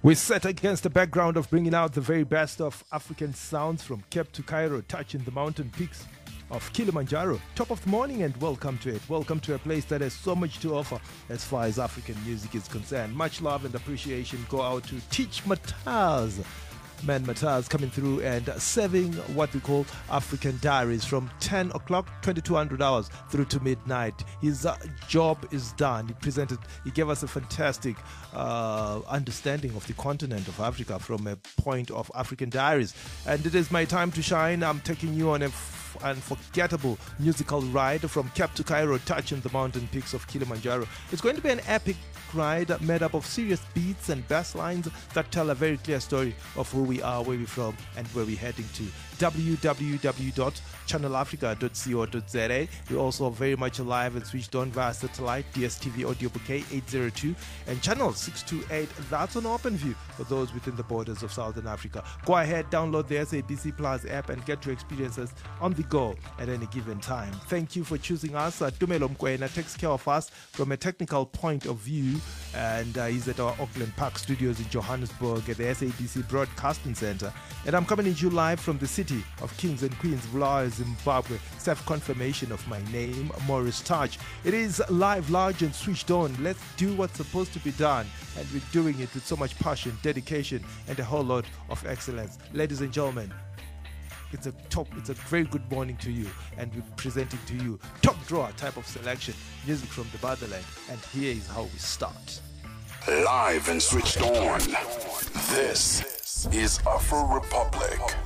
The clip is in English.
We're set against the background of bringing out the very best of African sounds from Cape to Cairo, touching the mountain peaks of Kilimanjaro. Top of the morning and welcome to it. Welcome to a place that has so much to offer as far as African music is concerned. Much love and appreciation go out to Teach Mataz. Man Mataz coming through and serving what we call African Diaries from 10 o'clock, 2200 hours through to midnight. His job is done. He gave us a fantastic understanding of the continent of Africa from a point of African Diaries. And it is my time to shine. I'm taking you on a unforgettable musical ride from Cape to Cairo, touching the mountain peaks of Kilimanjaro. It's going to be an epic ride made up of serious beats and bass lines that tell a very clear story of who we are, where we're from, and where we're heading to. www.channelafrica.co.za. We're also very much alive and switched on via satellite, DSTV audio bouquet 802 and channel 628. That's on OpenView for those within the borders of Southern Africa. Go ahead, download the SABC Plus app and get your experiences on the go at any given time. Thank you for choosing us. Tumelo Mkwena takes care of us from a technical point of view, and he's at our Auckland Park studios in Johannesburg at the SABC Broadcasting Center. And I'm coming to you live from the city of Kings and Queens, Bulawayo, Zimbabwe. Self-confirmation of my name, Morris Touch. It is live, large and switched on. Let's do what's supposed to be done, and we're doing it with so much passion, dedication, and a whole lot of excellence. Ladies and gentlemen, it's a very good morning to you, and we're presenting to you top drawer type of selection, music from the motherland, and here is how we start. Live and switched on. This is Afro Republic.